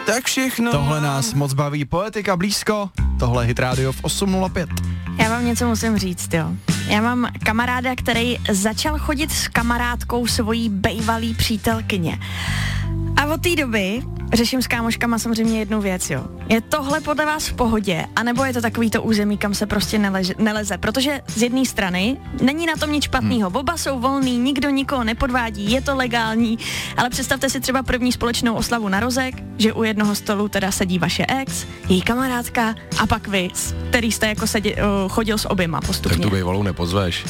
tak všechno. Tohle nás moc baví, Poetika blízko, tohle je Hit Radio v 8.05. Já vám něco musím říct, jo. Já mám kamaráda, který začal chodit s kamarádkou svojí bejvalý přítelkyně. A od té doby řeším s kámoškama samozřejmě jednu věc, jo. Je tohle podle vás v pohodě, anebo je to takový to území, kam se prostě neleze? Protože z jedné strany není na tom nic špatného. Oba jsou volný, nikdo nikoho nepodvádí, je to legální, ale představte si třeba první společnou oslavu narozek, že u jednoho stolu teda sedí vaše ex, její kamarádka a pak vy, který jste jako chodil s oběma postupně. Tak tu bejvalou nepozveš.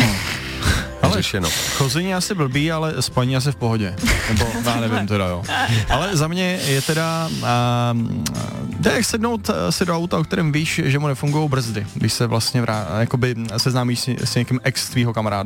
Ale řešeno. Chození je asi blbý, ale spaní asi v pohodě. Nebo já nevím teda, jo. Ale za mě je teda jak sednout si do auta, o kterém víš, že mu nefungují brzdy, když se vlastně jakoby seznámíš s někým ex tvýho kamaráda.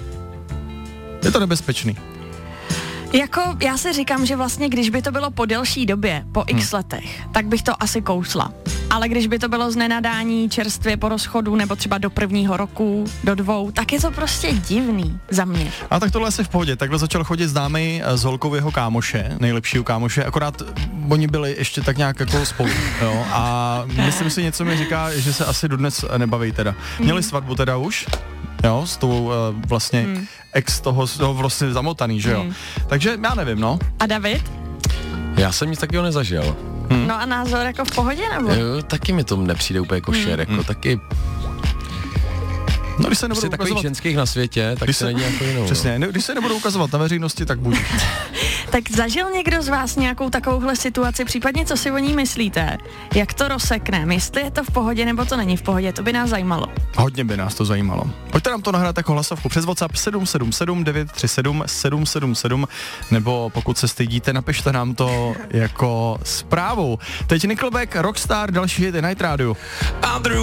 Je to nebezpečný. Jako já si říkám, že vlastně když by to bylo po delší době, po x letech, tak bych to asi kousla. Ale když by to bylo z nenadání, čerstvě po rozchodu, nebo třeba do 1. roku, do 2, tak je to prostě divný za mě. A tak tohle asi v pohodě. Takhle začal chodit známý s holkou jeho kámoše, nejlepšího kámoše, akorát oni byli ještě tak nějak jako spolu, jo. A myslím si, něco mi říká, že se asi dodnes nebaví teda. Měli svatbu teda už, jo, s tou vlastně ex toho vlastně zamotaný, že jo. Takže já nevím, no. A David? Já jsem nic takového nezažil. No a názor jako v pohodě, nebo? Jo, taky mi to nepřijde úplně košer, jako taky... No, když se nebudou takových ukazovat ženských na světě, tak se není jako jinou. Přesně, když se nebudou ukazovat na veřejnosti, tak buď. Tak zažil někdo z vás nějakou takovouhle situaci, případně co si o ní myslíte? Jak to rozsekneme? Jestli je to v pohodě, nebo to není v pohodě, to by nás zajímalo. Hodně by nás to zajímalo. Pojďte nám to nahrát jako hlasovku přes WhatsApp 777 937 777, nebo pokud se stydíte, napište nám to jako zprávu. Teď Nickelback, Rockstar, další hity Night Radio.